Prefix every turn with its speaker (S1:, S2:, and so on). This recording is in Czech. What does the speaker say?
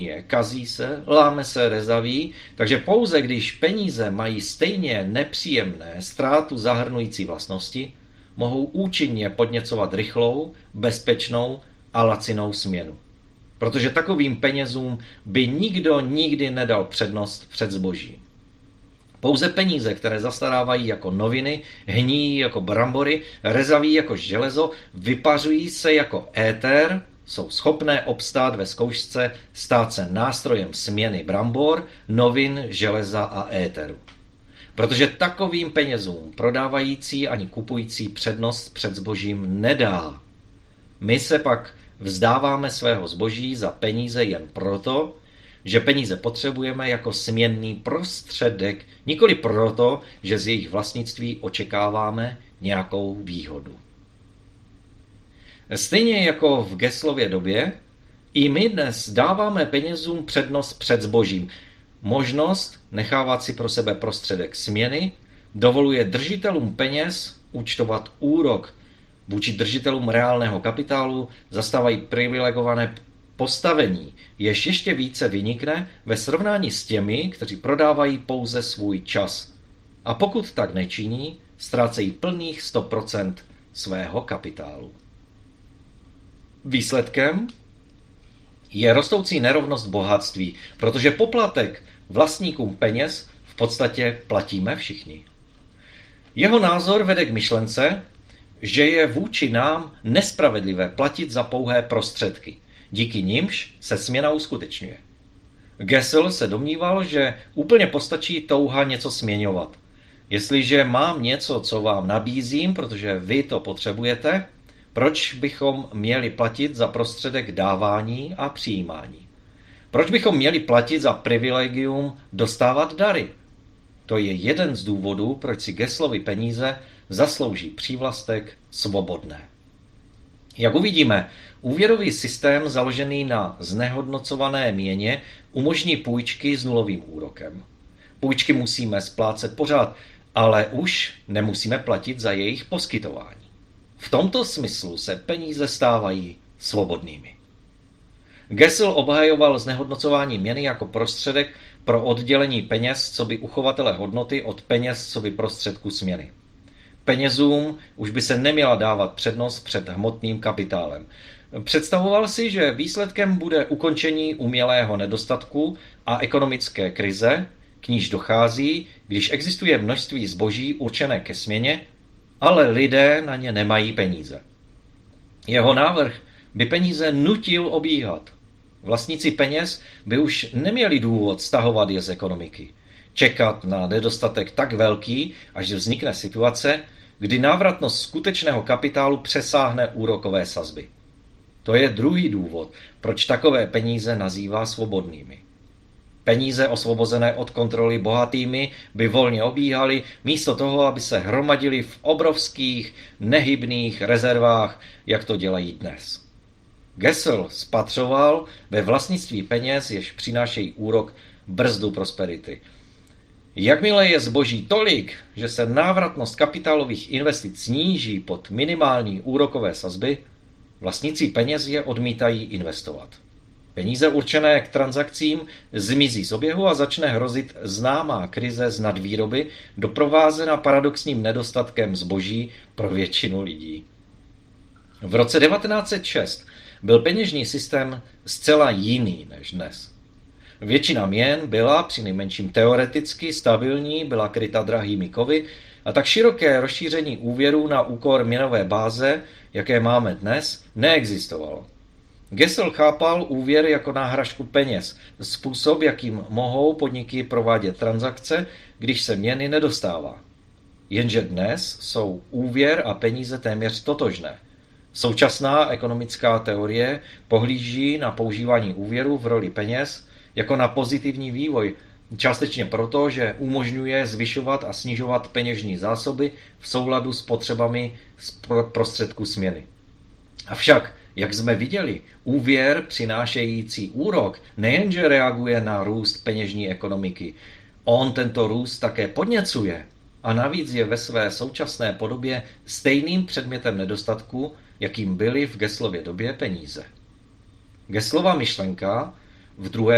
S1: kazí se, láme se, rezaví, takže pouze když peníze mají stejně nepříjemné, ztrátu zahrnující vlastnosti, mohou účinně podněcovat rychlou, bezpečnou a lacinou směnu. Protože takovým penězům by nikdo nikdy nedal přednost před zbožím. Pouze peníze, které zastarávají jako noviny, hníjí jako brambory, rezaví jako železo, vypařují se jako éter, jsou schopné obstát ve zkoušce stát se nástrojem směny brambor, novin, železa a éteru. Protože takovým penězům prodávající ani kupující přednost před zbožím nedá. My se pak vzdáváme svého zboží za peníze jen proto, že peníze potřebujeme jako směnný prostředek, nikoli proto, že z jejich vlastnictví očekáváme nějakou výhodu. Stejně jako v Gesslově době, i my dnes dáváme penězům přednost před zbožím. Možnost nechávat si pro sebe prostředek směny dovoluje držitelům peněz účtovat úrok. Vůči držitelům reálného kapitálu zastávají privilegované postavení, jež ještě více vynikne ve srovnání s těmi, kteří prodávají pouze svůj čas. A pokud tak nečiní, ztrácejí plných 100% svého kapitálu. Výsledkem je rostoucí nerovnost bohatství, protože poplatek vlastníkům peněz v podstatě platíme všichni. Jeho názor vede k myšlence, že je vůči nám nespravedlivé platit za pouhé prostředky, díky nimž se směna uskutečňuje. Gessel se domníval, že úplně postačí touha něco směňovat. Jestliže mám něco, co vám nabízím, protože vy to potřebujete, proč bychom měli platit za prostředek dávání a přijímání? Proč bychom měli platit za privilegium dostávat dary? To je jeden z důvodů, proč si Gesslovy peníze zaslouží přívlastek svobodné. Jak uvidíme, úvěrový systém založený na znehodnocované měně umožní půjčky s nulovým úrokem. Půjčky musíme splácet pořád, ale už nemusíme platit za jejich poskytování. V tomto smyslu se peníze stávají svobodnými. Gessel obhajoval znehodnocování měny jako prostředek pro oddělení peněz coby uchovatele hodnoty od peněz coby prostředku směny. Penězům už by se neměla dávat přednost před hmotným kapitálem. Představoval si, že výsledkem bude ukončení umělého nedostatku a ekonomické krize, k níž dochází, když existuje množství zboží určené ke směně, ale lidé na ně nemají peníze. Jeho návrh by peníze nutil obíhat. Vlastníci peněz by už neměli důvod stahovat je z ekonomiky. Čekat na nedostatek tak velký, až vznikne situace, kdy návratnost skutečného kapitálu přesáhne úrokové sazby. To je druhý důvod, proč takové peníze nazývá svobodnými. Peníze osvobozené od kontroly bohatými by volně obíhaly, místo toho, aby se hromadily v obrovských, nehybných rezervách, jak to dělají dnes. Gessel spatřoval ve vlastnictví peněz, jež přinášejí úrok, brzdu prosperity. Jakmile je zboží tolik, že se návratnost kapitálových investic sníží pod minimální úrokové sazby, vlastníci peněz je odmítají investovat. Peníze určené k transakcím zmizí z oběhu a začne hrozit známá krize z nadvýroby, doprovázena paradoxním nedostatkem zboží pro většinu lidí. V roce 1906 byl peněžní systém zcela jiný než dnes. Většina měn byla přinejmenším teoreticky stabilní, byla kryta drahými kovy a tak široké rozšíření úvěrů na úkor měnové báze, jaké máme dnes, neexistovalo. Gessel chápal úvěr jako náhražku peněz, způsob, jakým mohou podniky provádět transakce, když se měny nedostává. Jenže dnes jsou úvěr a peníze téměř totožné. Současná ekonomická teorie pohlíží na používání úvěru v roli peněz jako na pozitivní vývoj, částečně proto, že umožňuje zvyšovat a snižovat peněžní zásoby v souladu s potřebami prostředků směny. Avšak, jak jsme viděli, úvěr přinášející úrok nejenže reaguje na růst peněžní ekonomiky, on tento růst také podněcuje a navíc je ve své současné podobě stejným předmětem nedostatku, jakým byly v Gesslově době peníze. Gesslova myšlenka v druhé